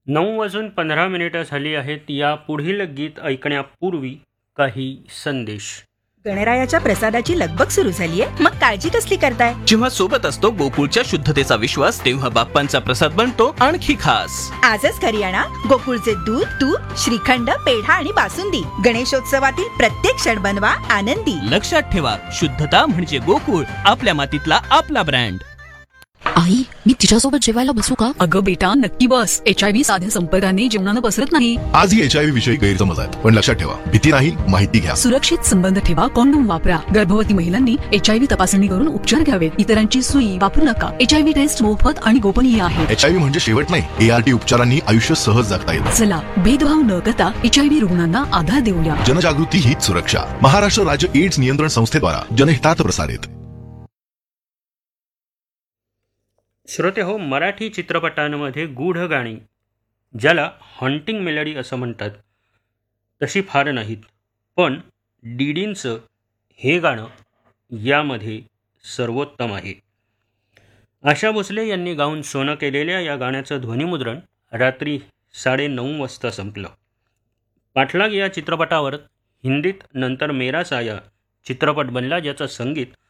9:15 झाली आहेत. या पुढील गीत ऐकण्यापूर्वी काही संदेश. गणरायाच्या प्रसादाची लगबग सुरू झालीये, मग काळजी कसली करताय? जेव्हा सोबत असतो गोकुळच्या शुद्धतेचा विश्वास, तेव्हा बाप्पांचा प्रसाद बनतो आणखी खास. आजच घरी आणा गोकुळचे दूध, तूप, श्रीखंड, पेढा आणि बासुंदी. गणेशोत्सवातील प्रत्येक क्षण बनवा आनंदी. लक्षात ठेवा, शुद्धता म्हणजे गोकुळ, आपल्या मातीतला आपला ब्रँड. आई, मी तिच्यासोबत जेवायला बसू का? अगं बेटा, नक्की बस. HIV साध्या संपर्काने जेवणानं पसरत नाही. आजही HIV विषयी गैरसमज आहेत, पण लक्षात ठेवा, भीती नाही, माहिती घ्या. सुरक्षित संबंध ठेवा, कॉन्डोम वापरा. गर्भवती महिलांनी HIV तपासणी करून उपचार घ्यावेत. इतरांची सुई वापरू नका. HIV टेस्ट मोफत आणि गोपनीय आहे. HIV म्हणजे शेवट नाही, ART उपचारांनी आयुष्य सहज जगता येतं. चला, भेदभाव न करता HIV रुग्णांना आधार देऊया. जनजागृती हीच सुरक्षा. महाराष्ट्र राज्य एड्स नियंत्रण संस्थेद्वारा जनहितात प्रसारित. श्रोते हो, मराठी चित्रपटांमध्ये गूढ गाणी, ज्याला हॉन्टिंग मेलडी असं म्हणतात, तशी फार नाहीत. पण डीडींचं हे गाणं यामध्ये सर्वोत्तम आहे. आशा भोसले यांनी गाऊन सोनं केलेल्या या गाण्याचं ध्वनिमुद्रण रात्री 9:30 वाजता संपलं. पाठलाग या चित्रपटावर हिंदीत नंतर मेरा साया चित्रपट बनला, ज्याचं संगीत